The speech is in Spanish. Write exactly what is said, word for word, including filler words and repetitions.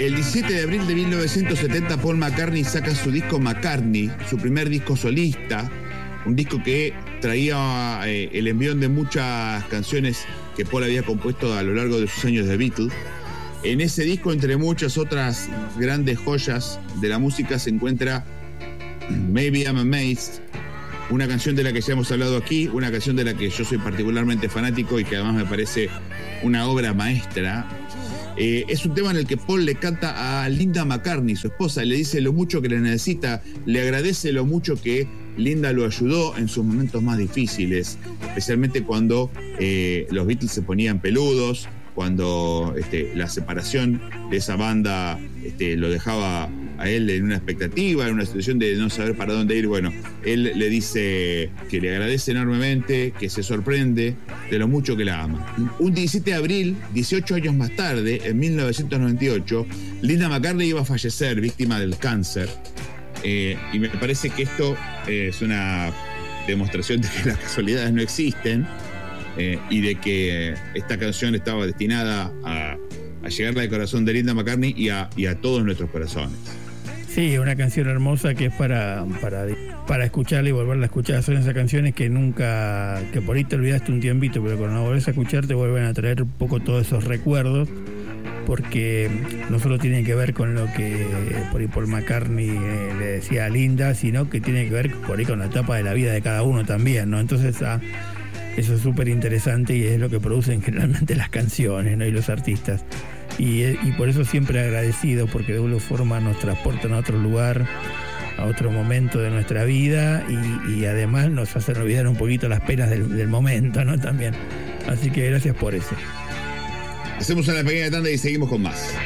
El diecisiete de abril de mil novecientos setenta, Paul McCartney saca su disco McCartney, su primer disco solista, un disco que traía eh, el envión de muchas canciones que Paul había compuesto a lo largo de sus años de Beatles. En ese disco, entre muchas otras grandes joyas de la música, se encuentra Maybe I'm Amazed, una canción de la que ya hemos hablado aquí, una canción de la que yo soy particularmente fanático y que además me parece una obra maestra. Eh, es un tema en el que Paul le canta a Linda McCartney, su esposa, le dice lo mucho que le necesita, le agradece lo mucho que Linda lo ayudó en sus momentos más difíciles, especialmente cuando eh, los Beatles se ponían peludos, cuando este, la separación de esa banda este, lo dejaba a él en una expectativa, en una situación de no saber para dónde ir. Bueno, él le dice que le agradece enormemente, que se sorprende de lo mucho que la ama. Un diecisiete de abril, dieciocho años más tarde, en mil novecientos noventa y ocho, Linda McCartney iba a fallecer víctima del cáncer. Eh, y me parece que esto eh, es una demostración de que las casualidades no existen. Eh, y de que esta canción estaba destinada a, a llegarle al corazón de Linda McCartney y a, y a todos nuestros corazones. Sí, una canción hermosa que es para, para, para escucharla y volverla a escuchar. Son esas canciones que nunca, que por ahí te olvidaste un tiempito, pero cuando la volvés a escuchar te vuelven a traer un poco todos esos recuerdos, porque no solo tiene que ver con lo que por ahí Paul McCartney eh, le decía a Linda, sino que tiene que ver por ahí con la etapa de la vida de cada uno también, ¿no? Entonces, a eso es súper interesante y es lo que producen generalmente las canciones, ¿no? Y los artistas. Y, y por eso siempre agradecido, porque de alguna forma nos transportan a otro lugar, a otro momento de nuestra vida y, y además nos hacen olvidar un poquito las penas del, del momento, ¿no? También. Así que gracias por eso. Hacemos una pequeña tanda y seguimos con más.